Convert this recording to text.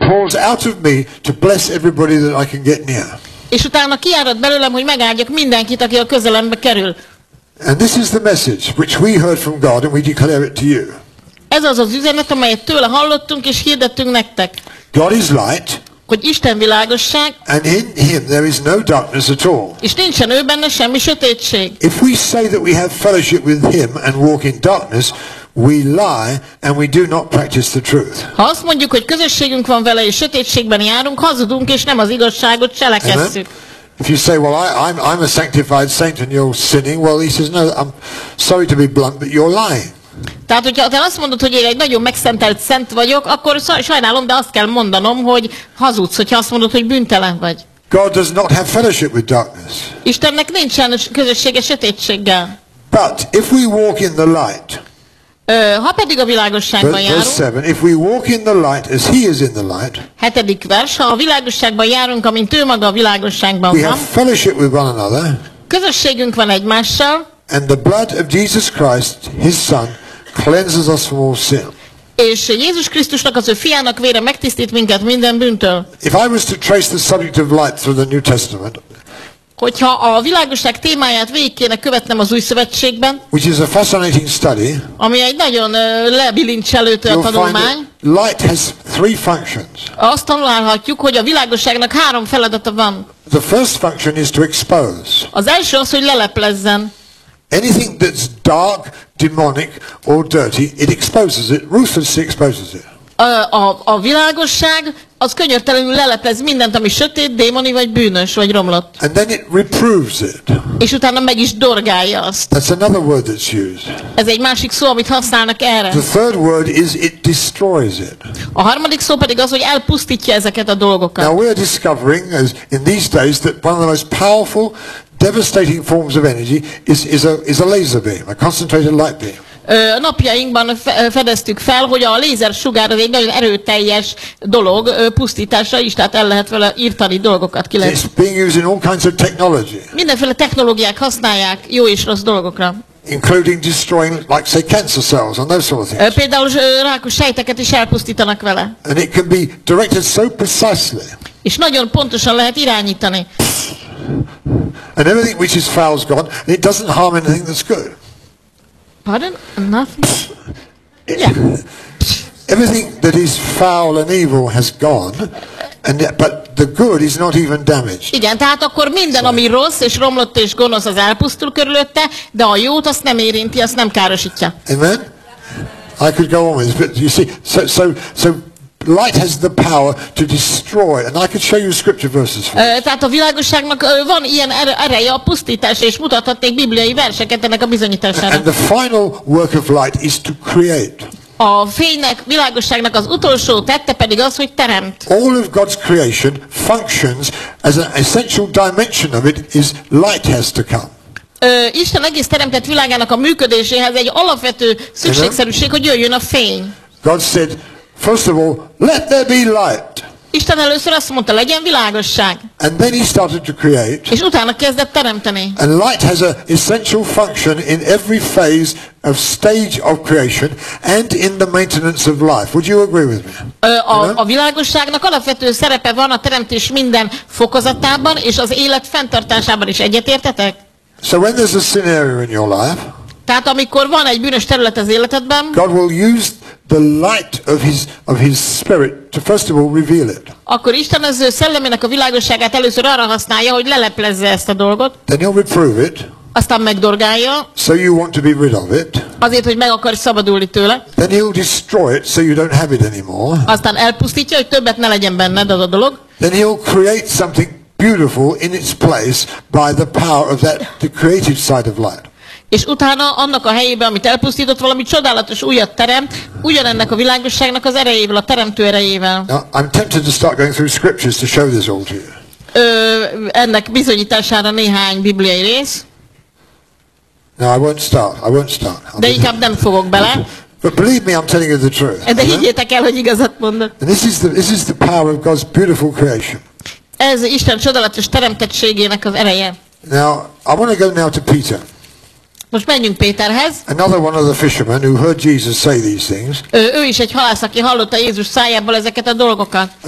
pours out of me to bless everybody that I can get near. És utána kiárad belőlem, hogy megáldjak mindenkit, aki a közelembe kerül. And this is the message which we heard from God and we declare it to you. Ez az az üzenet, amelyet tőle hallottunk és hirdettünk nektek. God is light. Hogy Isten világosság. And in him there is no darkness at all. És nincsen ő benne semmi sötétség. If we say that we have fellowship with him and walk in darkness, we lie and we do not practice the truth. Ha azt mondjuk, hogy közösségünk van vele és sötétségben járunk, hazudunk és nem az igazságot cselekesszük. If you say, well, I'm a sanctified saint and you're sinning, well, he says, no, I'm sorry to be blunt, but you're lying. Tehát, hogyha te azt mondod, hogy én egy nagyon megszentelt szent vagyok, akkor sajnálom, de azt kell mondanom, hogy hazudsz, hogyha azt mondod, hogy bűntelen vagy. God does not have fellowship with darkness. Istennek nincsen közössége sötétséggel. But if we walk in the light, ha pedig a világosságban járunk, 7, if we walk in the light as he is in the light, 7. vers, ha a világosságban járunk, amint ő maga a világosságban we van, have fellowship with one another, közösségünk van egymással, and the blood of Jesus Christ, his son, cleanses us from all sin. És Jézus Krisztusnak, az ő fiának vére megtisztít minket minden bűntől. If I was to trace the subject of light through the New Testament, hogyha a világosság témáját végig kéne követnem az Új Szövetségben, which is a fascinating study, ami egy nagyon lebilincselő tanulmány, light has 3 functions. Azt tanulhatjuk, hogy a világosságnak 3 feladata van. The first function is to expose. Az első az, hogy leleplezzen. Anything that's dark, demonic or dirty, it exposes it, ruthlessly exposes it. A világosság az könyörtelenül leleplez mindent, ami sötét, démoni vagy bűnös vagy romlott. And then it reproves it. És utána meg is dorgálja azt. That's another word that's used. Ez egy másik szó, amit használnak erre. The third word is it destroys it. A harmadik szó pedig az, hogy elpusztítja ezeket a dolgokat. Now we're discovering, as in these days, that one of the most powerful, devastating forms of energy is a laser beam, a concentrated light beam. Napjainkban fedeztük fel, hogy a lézersugár az egy nagyon erőteljes dolog, pusztításra is, tehát el lehet vele írtani dolgokat, ki lehet. It's being used in all kinds of technology. Mindenféle technológiák használják jó és rossz dolgokra. Including destroying, like say, cancer cells and those sort of things. Például rákos sejteket is elpusztítanak vele. And it can be directed so precisely. És nagyon pontosan lehet irányítani. And everything which is foul is gone, and it doesn't harm anything that's good. Pardon? Nothing? Yeah. Everything that is foul and evil has gone, but the good is not even damaged. Igen, tehát akkor minden, ami rossz és romlott és gonosz, az elpusztul körülötte, de a jót azt nem érinti, azt nem károsítja. Amen? I could go on with this, but you see, so light has the power to destroy, and I could show you scripture verses for this. Tehát a világosságnak van ilyen ereje a pusztítás, és mutathatnék bibliai verseket ennek a bizonyítására. And the final work of light is to create. A fénynek, világosságnak az utolsó tette pedig az, hogy teremt. All of God's creation functions as an essential dimension of it is light has to come. Isten egész teremtett világának a működéséhez egy alapvető szükségszerűség, hogy jöjjön a fény. God said, first of all, let there be light. Isten először azt mondta, legyen világosság. And then he started to create. És utána kezdett teremteni. And light has an essential function in every phase of stage of creation and in the maintenance of life. Would you agree with me? A világosságnak alapvető szerepe van a teremtés minden fokozatában, és az élet fenntartásában is. Egyetértetek? So when there's a scenario in your life, tehát amikor van egy bűnös terület az életedben, God will use the light of his spirit to first of all reveal it. Akkor Isten az ő szellemének a világosságát először arra használja, hogy leleplezze ezt a dolgot. Then he'll reprove it. Aztán megdorgálja. So you want to be rid of it. Azért, hogy meg akar szabadulni tőle. Then he'll destroy it so you don't have it anymore. Aztán elpusztítja, hogy többet ne legyen benned az a dolog. Then he'll create something beautiful in its place by the power of the creative side of light. És utána annak a helyében, amit elpusztított, valami csodálatos újat teremt, ugyanennek a világosságnak az erejével, a teremtő erejével. Now, I'm tempted to start going through scriptures to show this all to you. Ennek bizonyítására néhány bibliai rész. No, I won't start. De inkább nem fogok bele. But believe me, I'm telling you the truth. De higgyétek el, hogy igazat mondok. And this is the power of God's beautiful creation. Ez Isten csodálatos teremtettségének az ereje. Now, I want to go now to Peter. Most menjünk Péterhez. Another one of the fishermen who heard Jesus say these things. Ő is egy halász, aki hallotta Jézus szájából ezeket a dolgokat.